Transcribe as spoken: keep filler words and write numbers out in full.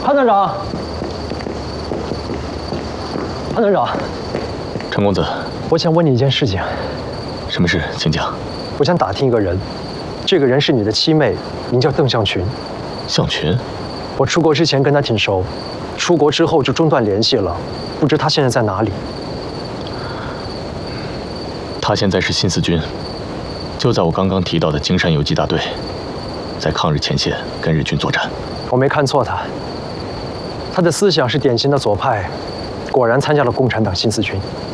潘团长，潘团长， 陈公子， 我想问你一件事情。 什么事？请讲。 我想打听一个人，这个人是你的七妹，名叫邓向群。 向群？ 我出国之前跟他挺熟，出国之后就中断联系了，不知他现在在哪里。 他现在是新四军，就在我刚刚提到的京山游击大队，在抗日前线跟日军作战。 我没看错他，他的思想是典型的左派，果然参加了共产党新四军。